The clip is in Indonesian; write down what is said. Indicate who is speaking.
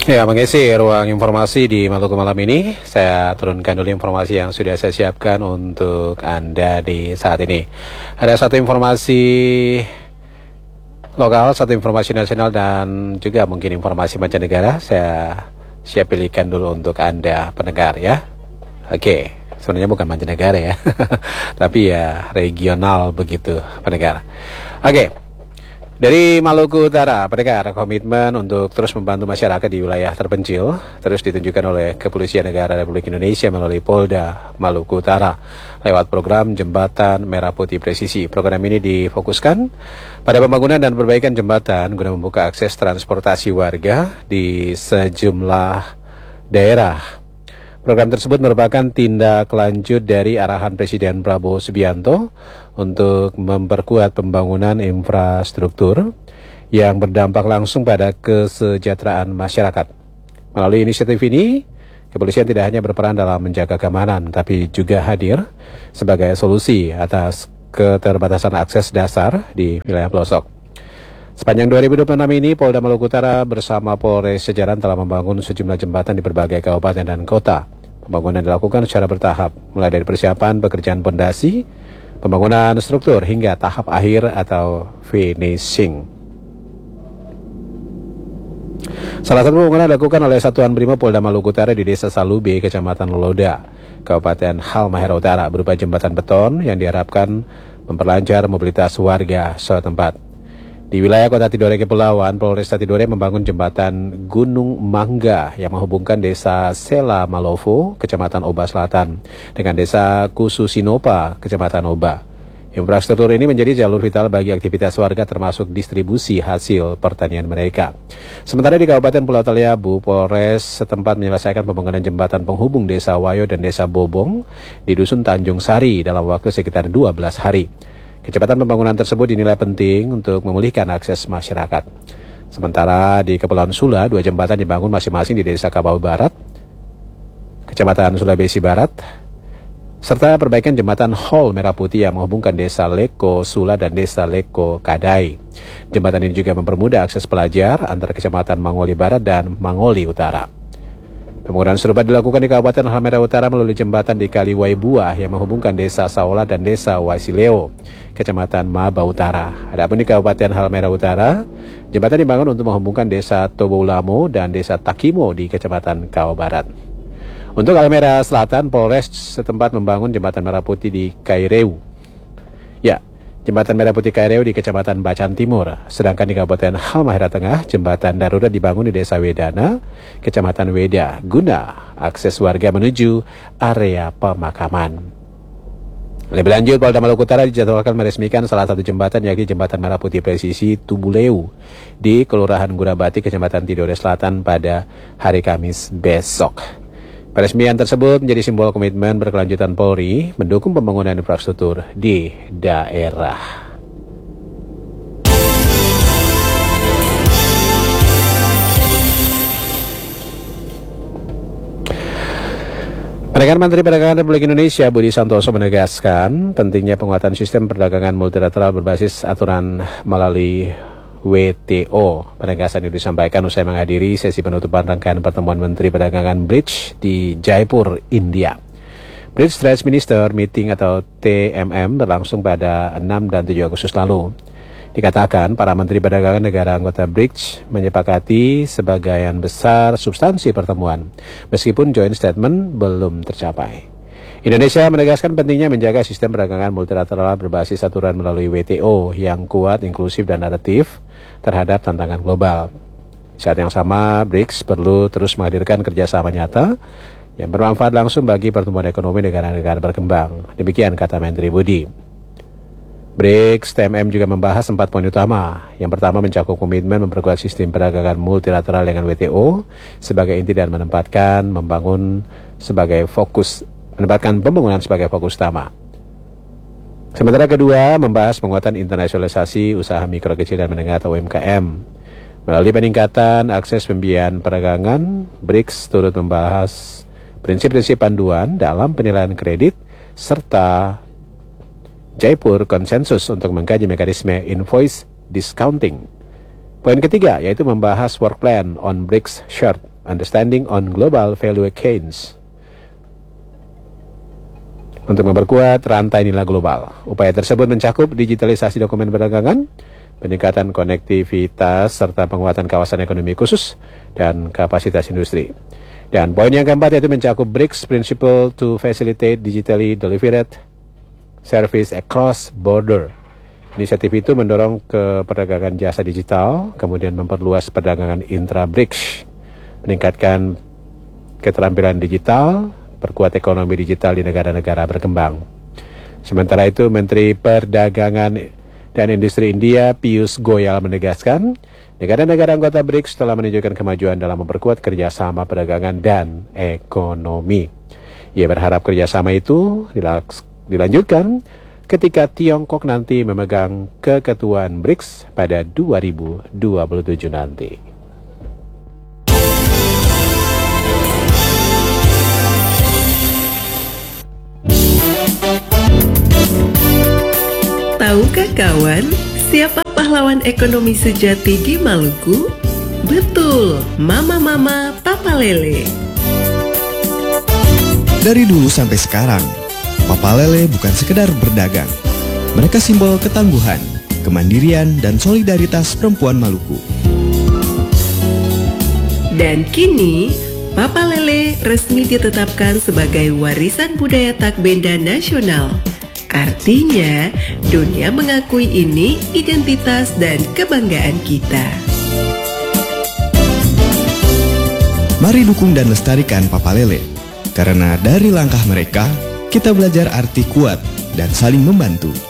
Speaker 1: Ya, mengisi ruang informasi di Maluku malam ini, saya turunkan dulu informasi yang sudah saya siapkan untuk Anda di saat ini. Ada satu informasi lokal, satu informasi nasional, dan juga mungkin informasi mancanegara. Saya siap pilihkan dulu untuk Anda pendengar ya. Oke, sebenarnya bukan mancanegara ya, tapi ya regional begitu pendengar. Oke. Dari Maluku Utara, pendengar, komitmen untuk terus membantu masyarakat di wilayah terpencil terus ditunjukkan oleh Kepolisian Negara Republik Indonesia melalui Polda Maluku Utara lewat program Jembatan Merah Putih Presisi. Program ini difokuskan pada pembangunan dan perbaikan jembatan guna membuka akses transportasi warga di sejumlah daerah. Program tersebut merupakan tindak lanjut dari arahan Presiden Prabowo Subianto untuk memperkuat pembangunan infrastruktur yang berdampak langsung pada kesejahteraan masyarakat. Melalui inisiatif ini, kepolisian tidak hanya berperan dalam menjaga keamanan, tapi juga hadir sebagai solusi atas keterbatasan akses dasar di wilayah pelosok. Sepanjang 2026 ini, Polda Maluku Utara bersama Polres Sejaran telah membangun sejumlah jembatan di berbagai kabupaten dan kota. Pembangunan dilakukan secara bertahap, mulai dari persiapan pekerjaan pondasi, pembangunan struktur, hingga tahap akhir atau finishing. Salah satu pembangunan dilakukan oleh Satuan Brimob Polda Maluku Utara di Desa Salube, Kecamatan Loloda, Kabupaten Halmahera Utara, berupa jembatan beton yang diharapkan memperlancar mobilitas warga setempat. Di wilayah Kota Tidore Kepulauan, Polresta Tidore membangun jembatan Gunung Mangga yang menghubungkan Desa Sela Malovo, Kecamatan Oba Selatan, dengan Desa Kususinopa, Kecamatan Oba. Infrastruktur ini menjadi jalur vital bagi aktivitas warga termasuk distribusi hasil pertanian mereka. Sementara di Kabupaten Pulau Taliabu, Polres setempat menyelesaikan pembangunan jembatan penghubung Desa Wayo dan Desa Bobong di Dusun Tanjung Sari dalam waktu sekitar 12 hari. Kecepatan pembangunan tersebut dinilai penting untuk memulihkan akses masyarakat. Sementara di Kepulauan Sula, 2 jembatan dibangun masing-masing di Desa Kabau Barat, Kecamatan Sulawesi Barat, serta perbaikan jembatan Hol Merah Putih yang menghubungkan Desa Leko Sula dan Desa Leko Kadai. Jembatan ini juga mempermudah akses pelajar antara Kecamatan Mangoli Barat dan Mangoli Utara. Pembangunan serupa dilakukan di Kabupaten Halmahera Utara melalui jembatan di Kali Waibuah yang menghubungkan Desa Saola dan Desa Wasileo, Kecamatan Maba Utara. Adapun di Kabupaten Halmahera Utara, jembatan dibangun untuk menghubungkan Desa Toboulamo dan Desa Takimo di Kecamatan Kau Barat. Untuk Halmahera Selatan, Polres setempat membangun jembatan Merah Putih di Kaireu. Ya, jembatan Merah Putih Kaireu di Kecamatan Bacan Timur. Sedangkan di Kabupaten Halmahera Tengah, jembatan darurat dibangun di Desa Wedana, Kecamatan Weda, guna akses warga menuju area pemakaman. Lebih lanjut, Polda Maluku Utara dijadwalkan meresmikan salah satu jembatan, yakni Jembatan Merah Putih Presisi Tubuleu di Kelurahan Gurabati, Kecamatan Tidore Selatan pada hari Kamis besok. Peresmian tersebut menjadi simbol komitmen berkelanjutan Polri mendukung pembangunan infrastruktur di daerah. Perdana Menteri Perdagangan Republik Indonesia Budi Santoso menegaskan pentingnya penguatan sistem perdagangan multilateral berbasis aturan melalui WTO. Penegasan itu disampaikan usai menghadiri sesi penutupan rangkaian pertemuan Menteri Perdagangan BRICS di Jaipur, India. BRICS Trade Minister Meeting atau TMM berlangsung pada 6 dan 7 Agustus lalu. Dikatakan para Menteri Perdagangan negara anggota BRICS menyepakati sebagian besar substansi pertemuan, meskipun joint statement belum tercapai. Indonesia menegaskan pentingnya menjaga sistem perdagangan multilateral berbasis aturan melalui WTO yang kuat, inklusif, dan adaptif terhadap tantangan global. Saat yang sama, BRICS perlu terus menghadirkan kerjasama nyata yang bermanfaat langsung bagi pertumbuhan ekonomi negara-negara berkembang. Demikian kata Menteri Budi. BRICS TMM juga membahas 4 poin utama. Yang pertama, mencakup komitmen memperkuat sistem perdagangan multilateral dengan WTO sebagai inti dan menempatkan pembangunan sebagai fokus utama. Sementara kedua, membahas penguatan internasionalisasi usaha mikro, kecil, dan menengah atau UMKM. Melalui peningkatan akses pembiayaan perdagangan, BRICS turut membahas prinsip-prinsip panduan dalam penilaian kredit serta Jaipur konsensus untuk mengkaji mekanisme invoice discounting. Poin ketiga yaitu membahas work plan on BRICS Shared Understanding on Global Value Chains untuk memperkuat rantai nilai global. Upaya tersebut mencakup digitalisasi dokumen perdagangan, peningkatan konektivitas, serta penguatan kawasan ekonomi khusus dan kapasitas industri. Dan poin yang keempat yaitu mencakup BRICS Principle to Facilitate Digitally Delivered Service Across Border. Inisiatif itu mendorong ke perdagangan jasa digital, kemudian memperluas perdagangan intra-BRICS, meningkatkan keterampilan digital, perkuat ekonomi digital di negara-negara berkembang. Sementara itu, Menteri Perdagangan dan Industri India Piyush Goyal menegaskan, negara-negara anggota BRICS telah menunjukkan kemajuan dalam memperkuat kerjasama perdagangan dan ekonomi. Ia berharap kerjasama itu dilanjutkan ketika Tiongkok nanti memegang keketuaan BRICS pada 2027 nanti.
Speaker 2: Tahukah kawan, siapa pahlawan ekonomi sejati di Maluku? Betul, Mama-Mama Papa Lele.
Speaker 3: Dari dulu sampai sekarang, Papa Lele bukan sekedar berdagang. Mereka simbol ketangguhan, kemandirian, dan solidaritas perempuan Maluku.
Speaker 2: Dan kini, Papa Lele resmi ditetapkan sebagai warisan budaya Takbenda nasional. Artinya, dunia mengakui ini identitas dan kebanggaan kita.
Speaker 3: Mari dukung dan lestarikan Papa Lele, karena dari langkah mereka, kita belajar arti kuat dan saling membantu.